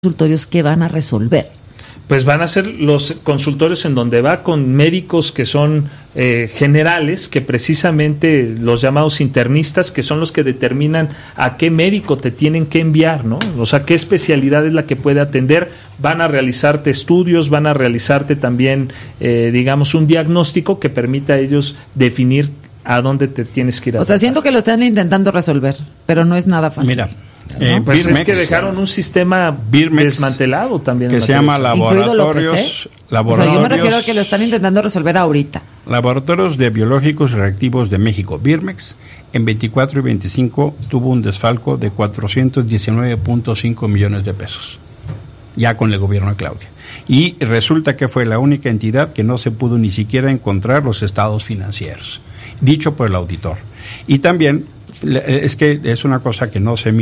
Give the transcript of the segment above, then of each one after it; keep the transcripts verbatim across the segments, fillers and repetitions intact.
consultorios que van a resolver. Pues van a ser los consultorios en donde va con médicos que son eh, generales, que precisamente los llamados internistas, que son los que determinan a qué médico te tienen que enviar, ¿no? O sea, qué especialidad es la que puede atender. Van a realizarte estudios, van a realizarte también, eh, digamos, un diagnóstico que permita a ellos definir a dónde te tienes que ir a O sea, siento que lo están intentando resolver, pero no es nada fácil. Mira, ¿no? Eh, pues Birmex, es que dejaron un sistema Birmex, desmantelado también. que se llama laboratorios, López, ¿eh? laboratorios. O sea, yo me refiero a que lo están intentando resolver ahorita. Laboratorios de Biológicos y Reactivos de México, Birmex, en veinticuatro y veinticinco tuvo un desfalco de cuatrocientos diecinueve punto cinco millones de pesos, ya con el gobierno de Claudia. Y resulta que fue la única entidad que no se pudo ni siquiera encontrar los estados financieros, dicho por el auditor. Y también, es que es una cosa que no se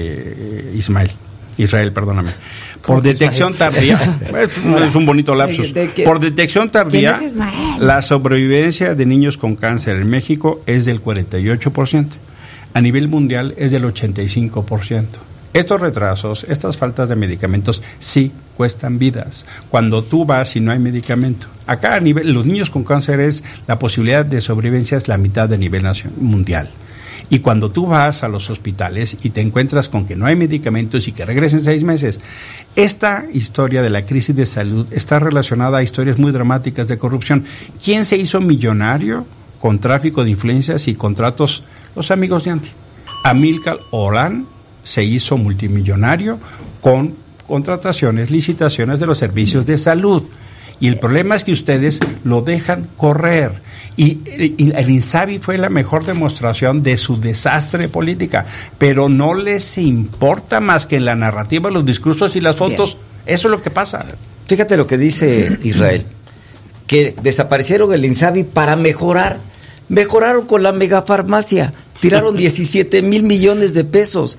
mide, Ismael, Israel, perdóname. Por detección tardía, es, es un bonito lapsus. Por detección tardía, la sobrevivencia de niños con cáncer en México es del cuarenta y ocho por ciento. A nivel mundial es del ochenta y cinco por ciento. Estos retrasos, estas faltas de medicamentos, sí cuestan vidas. Cuando tú vas y no hay medicamento. Acá a nivel, los niños con cáncer es, la posibilidad de sobrevivencia es la mitad de nivel nacional, mundial. Y cuando tú vas a los hospitales y te encuentras con que no hay medicamentos y que regresen seis meses, esta historia de la crisis de salud está relacionada a historias muy dramáticas de corrupción. ¿Quién se hizo millonario con tráfico de influencias y contratos? Los amigos de antes. Amílcar Orán se hizo multimillonario con contrataciones, licitaciones de los servicios de salud. Y el problema es que ustedes lo dejan correr. Y, y el INSABI fue la mejor demostración de su desastre política, pero no les importa más que en la narrativa, los discursos y las fotos. Bien. Eso es lo que pasa. Fíjate lo que dice Israel, que desaparecieron el INSABI para mejorar. Mejoraron con la megafarmacia, tiraron diecisiete mil millones de pesos.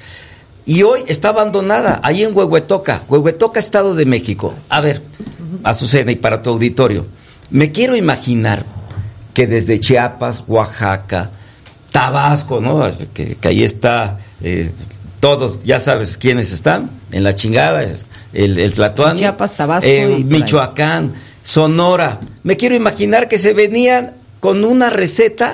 Y hoy está abandonada, ahí en Huehuetoca, Huehuetoca, Estado de México. A ver, Azucena, y para tu auditorio, me quiero imaginar que desde Chiapas, Oaxaca, Tabasco, ¿no? Que, que ahí está, eh, todos, ya sabes quiénes están, en la chingada, el, el Tlatoani, Chiapas, Tabasco, eh, y Michoacán, Sonora. Me quiero imaginar que se venían con una receta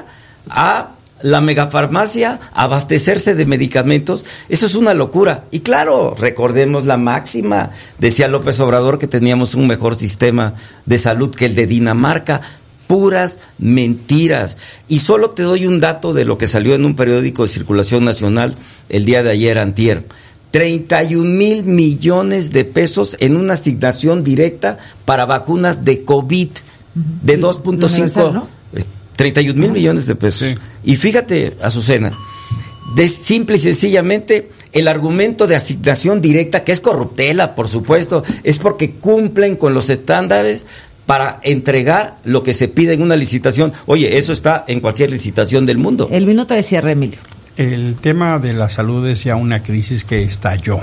a la megafarmacia, abastecerse de medicamentos. Eso es una locura. Y claro, recordemos la máxima, decía López Obrador, que teníamos un mejor sistema de salud que el de Dinamarca. Puras mentiras. Y solo te doy un dato de lo que salió en un periódico de circulación nacional el día de ayer, antier. treinta y un mil millones de pesos en una asignación directa para vacunas de COVID de sí, dos punto cinco, ¿no? treinta y un mil millones de pesos. Sí. Y fíjate, Azucena, de simple y sencillamente el argumento de asignación directa, que es corruptela, por supuesto, es porque cumplen con los estándares para entregar lo que se pide en una licitación. Oye, eso está en cualquier licitación del mundo. El minuto de cierre, Emilio. El tema de la salud es ya una crisis que estalló.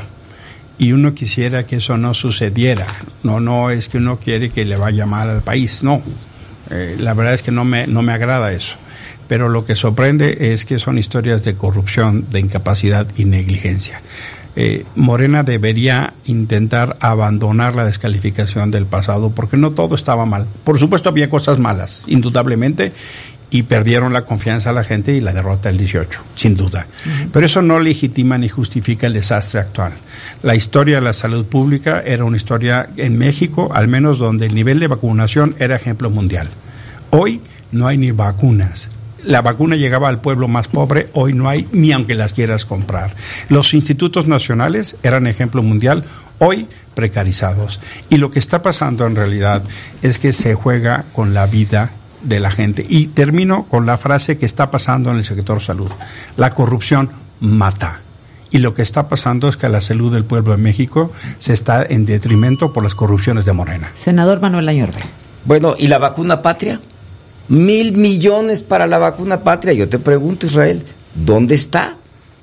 Y uno quisiera que eso no sucediera. No, no es que uno quiere que le vaya mal al país, no. Eh, la verdad es que no me, no me agrada eso. Pero lo que sorprende es que son historias de corrupción, de incapacidad y negligencia. Eh, Morena debería intentar abandonar la descalificación del pasado, porque no todo estaba mal. Por supuesto había cosas malas, indudablemente, y perdieron la confianza a la gente y la derrota del dieciocho, sin duda. Uh-huh. Pero eso no legitima ni justifica el desastre actual. La historia de la salud pública era una historia en México, al menos donde el nivel de vacunación era ejemplo mundial. Hoy no hay ni vacunas. La vacuna llegaba al pueblo más pobre, hoy no hay ni aunque las quieras comprar. Los institutos nacionales eran ejemplo mundial, hoy precarizados. Y lo que está pasando en realidad es que se juega con la vida de la gente. Y termino con la frase que está pasando en el sector salud. La corrupción mata. Y lo que está pasando es que la salud del pueblo de México se está en detrimento por las corrupciones de Morena. Senador Manuel Añorbe. Bueno, ¿y la vacuna patria? Mil millones para la vacuna patria. Yo te pregunto, Israel, ¿dónde está?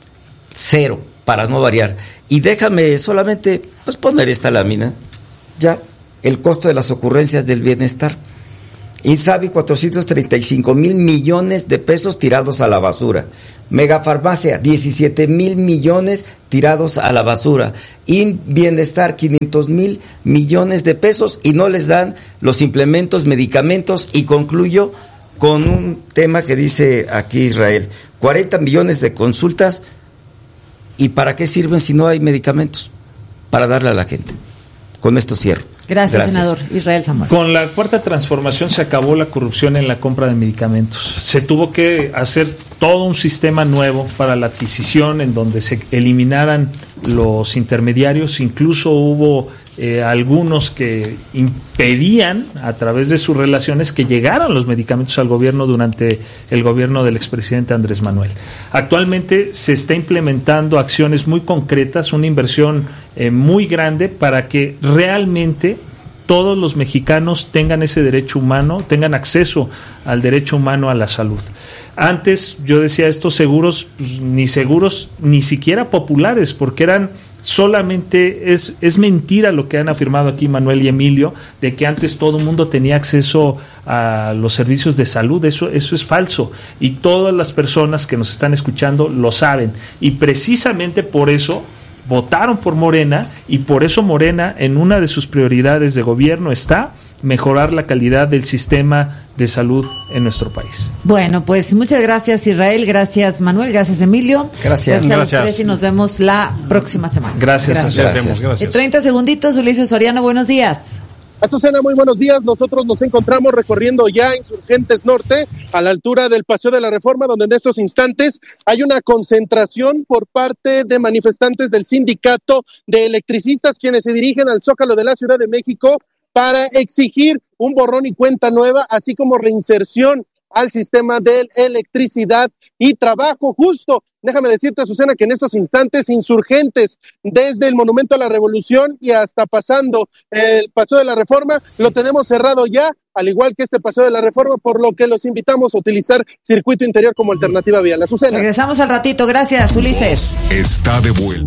Cero, para no variar. Y déjame solamente pues poner esta lámina. Ya, el costo de las ocurrencias del bienestar. Insabi, cuatrocientos treinta y cinco mil millones de pesos tirados a la basura. Megafarmacia, diecisiete mil millones tirados a la basura. Inbienestar, quinientos mil millones de pesos y no les dan los implementos, medicamentos. Y concluyo con un tema que dice aquí Israel, cuarenta millones de consultas, ¿y para qué sirven si no hay medicamentos? Para darle a la gente. Con esto cierro. Gracias, Gracias, senador Israel Zamora. Con la cuarta transformación se acabó la corrupción en la compra de medicamentos. Se tuvo que hacer todo un sistema nuevo para la adquisición en donde se eliminaran los intermediarios. Incluso hubo eh, algunos que impedían a través de sus relaciones que llegaran los medicamentos al gobierno durante el gobierno del expresidente Andrés Manuel. Actualmente se está implementando acciones muy concretas, una inversión eh, muy grande para que realmente todos los mexicanos tengan ese derecho humano, tengan acceso al derecho humano a la salud. Antes yo decía, estos seguros, pues, ni seguros, ni siquiera populares, porque eran solamente, es, es mentira lo que han afirmado aquí Manuel y Emilio, de que antes todo el mundo tenía acceso a los servicios de salud. Eso, eso es falso, y todas las personas que nos están escuchando lo saben, y precisamente por eso votaron por Morena, y por eso Morena en una de sus prioridades de gobierno está mejorar la calidad del sistema de salud en nuestro país. Bueno, pues muchas gracias Israel, gracias Manuel, gracias Emilio. Gracias. Gracias a Gracias. ustedes y nos vemos la próxima semana. Gracias. Gracias. Gracias. Gracias. En treinta segunditos, Ulises Soriano, buenos días. Azucena, muy buenos días. Nosotros nos encontramos recorriendo ya Insurgentes Norte, a la altura del Paseo de la Reforma, donde en estos instantes hay una concentración por parte de manifestantes del sindicato de electricistas, quienes se dirigen al Zócalo de la Ciudad de México para exigir un borrón y cuenta nueva, así como reinserción al sistema de electricidad y trabajo justo. Déjame decirte, Azucena, que en estos instantes Insurgentes, desde el Monumento a la Revolución y hasta pasando el Paseo de la Reforma, lo tenemos cerrado ya, al igual que este Paseo de la Reforma, por lo que los invitamos a utilizar circuito interior como alternativa vial. Azucena. Regresamos al ratito, gracias Ulises. Está de vuelta.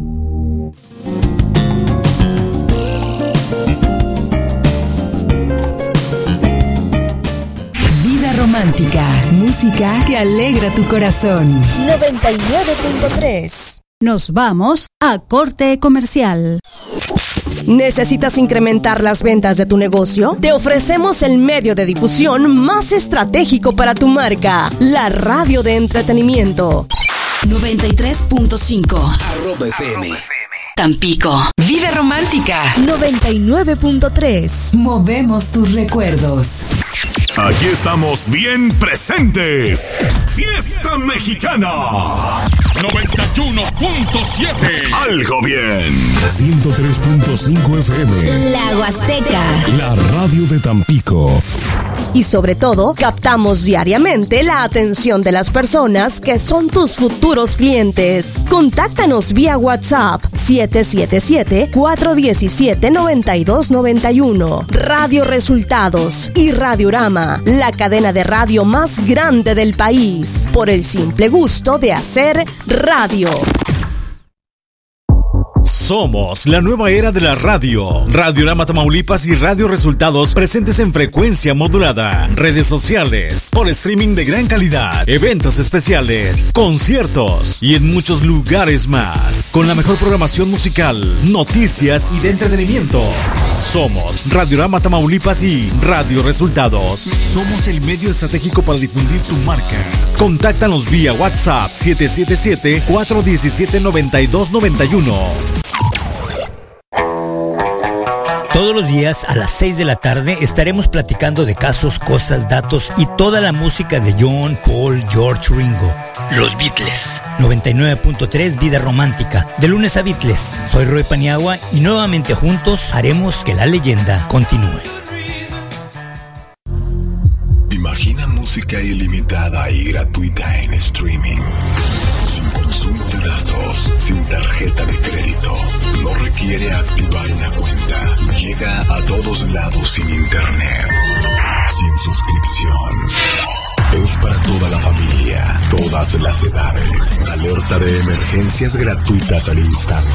Romántica, música que alegra tu corazón. noventa y nueve punto tres. Nos vamos a corte comercial. ¿Necesitas incrementar las ventas de tu negocio? Te ofrecemos el medio de difusión más estratégico para tu marca, la radio de entretenimiento. noventa y tres punto cinco. Arroba F M. Tampico. Vida romántica. noventa y nueve punto tres. Movemos tus recuerdos. Aquí estamos bien presentes. Fiesta Mexicana. noventa y uno punto siete. Algo bien. ciento tres punto cinco F M. La Huasteca. La radio de Tampico. Y sobre todo, captamos diariamente la atención de las personas que son tus futuros clientes. Contáctanos vía WhatsApp siete siete siete, cuatro uno siete, nueve dos nueve uno. Radio Resultados y Radiorama, la cadena de radio más grande del país, por el simple gusto de hacer radio. Somos la nueva era de la radio. Radiorama Tamaulipas y Radio Resultados presentes en frecuencia modulada, redes sociales, por streaming de gran calidad, eventos especiales, conciertos y en muchos lugares más. Con la mejor programación musical, noticias y de entretenimiento. Somos Radiorama Tamaulipas y Radio Resultados. Somos el medio estratégico para difundir tu marca. Contáctanos vía WhatsApp siete siete siete, cuatro uno siete, nueve dos nueve uno. Todos los días a las seis de la tarde estaremos platicando de casos, cosas, datos y toda la música de John, Paul, George, Ringo. Los Beatles. noventa y nueve punto tres Vida Romántica. De lunes a Beatles. Soy Roy Paniagua y nuevamente juntos haremos que la leyenda continúe. Imagina música ilimitada y gratuita en streaming. Sin consumo de datos, sin tarjeta de crédito. No requiere activar una cuenta. Llega a todos lados sin internet. Sin suscripción. Es para toda la familia, todas las edades. Alerta de emergencias gratuitas al instante.